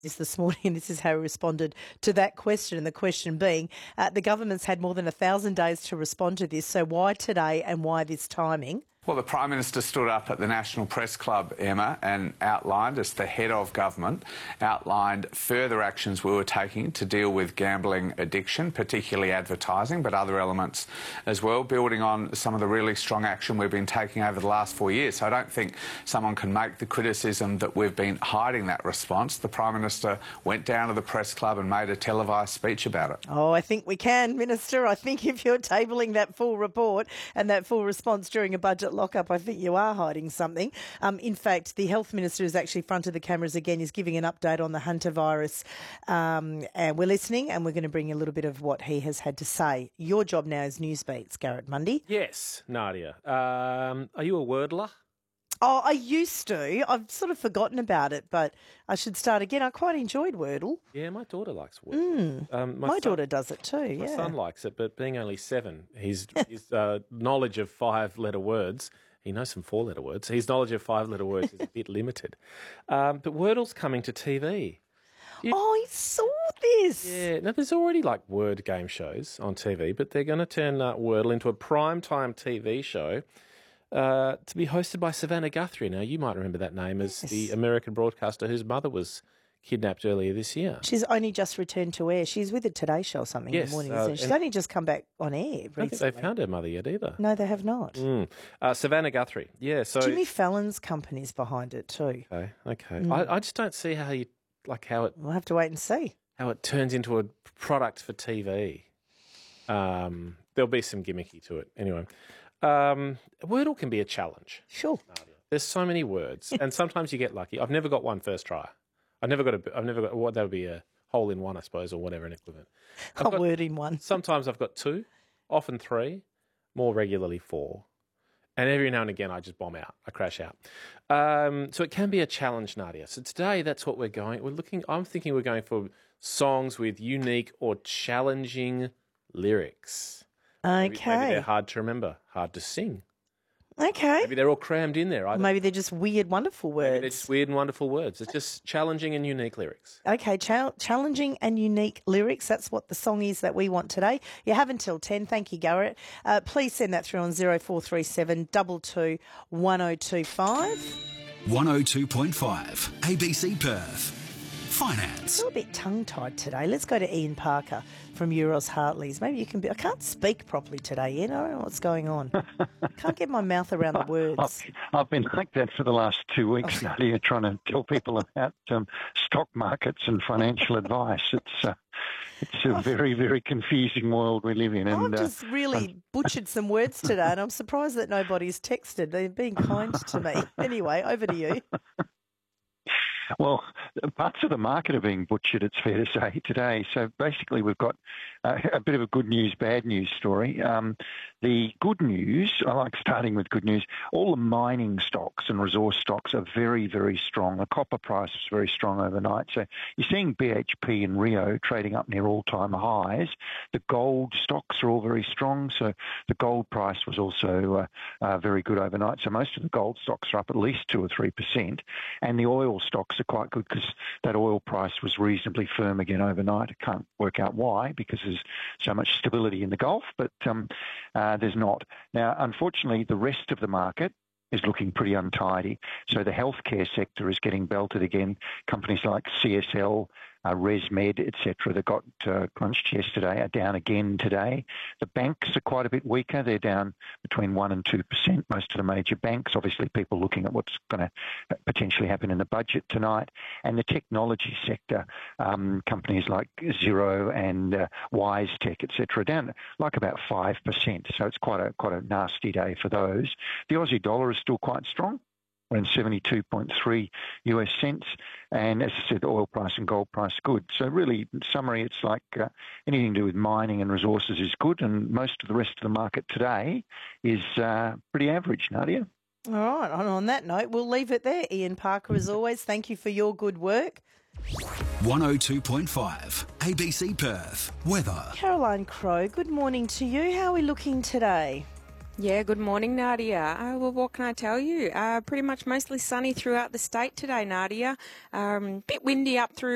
this morning, and this is how he responded to that question. And the question being, the government's had more than 1,000 days to respond to this, so why today and why this timing? Well, the Prime Minister stood up at the National Press Club, Emma, and outlined, as the head of government, outlined further actions we were taking to deal with gambling addiction, particularly advertising, but other elements as well, building on some of the really strong action we've been taking over the last 4 years. So I don't think someone can make the criticism that we've been hiding that response. The Prime Minister went down to the Press Club and made a televised speech about it. Oh, I think we can, Minister. I think if you're tabling that full report and that full response during a budget lockup, I think you are hiding something. In fact, the Health Minister is actually front of the cameras again. He's giving an update on the Hunter virus. And we're listening, and we're going to bring you a little bit of what he has had to say. Your job now is Newsbeats, Garrett Mundy. Yes, Nadia. Are you a wordler? Oh, I used to. I've sort of forgotten about it, but I should start again. I quite enjoyed Wordle. Yeah, my daughter likes Wordle. My daughter does it too, My yeah. son likes it, but being only 7, his knowledge of 5-letter words, he knows some 4-letter words, his knowledge of 5-letter words is a bit limited. But Wordle's coming to TV. I saw this. Yeah, now there's already like word game shows on TV, but they're going to turn Wordle into a primetime TV show to be hosted by Savannah Guthrie. Now, you might remember that name as the American broadcaster whose mother was kidnapped earlier this year. She's only just returned to air. She's with the Today Show or something in the morning. Isn't she? She's only just come back on air recently. I don't think they've found her mother yet either. No, they have not. Savannah Guthrie, yeah. So Jimmy Fallon's company's behind it too. Okay. I just don't see how you how it. We'll have to wait and see how it turns into a product for TV. There'll be some gimmicky to it anyway. Wordle can be a challenge. Sure. There's so many words, and sometimes you get lucky. I've never got one first try. I've never got what that would be a hole in one, I suppose, or whatever an equivalent. Word in one. Sometimes I've got 2, often 3, more regularly 4. And every now and again I just bomb out. I crash out. So it can be a challenge, Nadia. So today that's what we're going. I'm thinking we're going for songs with unique or challenging lyrics. Okay. Maybe they're hard to remember, hard to sing. Okay. Maybe they're all crammed in there. Maybe they're just weird, wonderful words. Maybe they're just weird and wonderful words. It's just challenging and unique lyrics. Okay, challenging and unique lyrics. That's what the song is that we want today. You have until 10. Thank you, Garrett. Please send that through on 0437 22 1025. 102.5 ABC Perth. Finance. I'm a bit tongue-tied today. Let's go to Ian Parker from Euros Hartleys. Maybe you can be... I can't speak properly today, Ian. I don't know what's going on. I can't get my mouth around the words. I've been like that for the last 2 weeks, Nadia, trying to tell people about stock markets and financial advice. It's a very, very confusing world we live in. And I've just really butchered some words today, and I'm surprised that nobody's texted. They've been kind to me. Anyway, over to you. Well, parts of the market are being butchered, it's fair to say, today. So basically we've got a bit of a good news, bad news story. The good news, I like starting with good news, all the mining stocks and resource stocks are very, very strong. The copper price is very strong overnight. So you're seeing BHP and Rio trading up near all-time highs. The gold stocks are all very strong. So the gold price was also very good overnight. So most of the gold stocks are up at least 2 or 3%. And the oil stocks are quite good because that oil price was reasonably firm again overnight. I can't work out why, because there's so much stability in the Gulf, but there's not. Now, unfortunately, the rest of the market is looking pretty untidy. So the healthcare sector is getting belted again. Companies like CSL, ResMed, etc., that got crunched yesterday are down again today. The banks are quite a bit weaker. They're down between 1% and 2%, most of the major banks. Obviously, people looking at what's going to potentially happen in the budget tonight. And the technology sector, companies like Xero and WiseTech, etc., down like about 5%. So it's quite a nasty day for those. The Aussie dollar is still quite strong. We're in 72.3 US cents. And as I said, the oil price and gold price good. So really, in summary, it's like anything to do with mining and resources is good, and most of the rest of the market today is pretty average, Nadia. All right, on that note, we'll leave it there. Ian Parker, as always, thank you for your good work. 102.5 ABC Perth. Weather. Caroline Crowe, good morning to you. How are we looking today? Yeah, good morning, Nadia. Well, what can I tell you? Pretty much mostly sunny throughout the state today, Nadia. Bit windy up through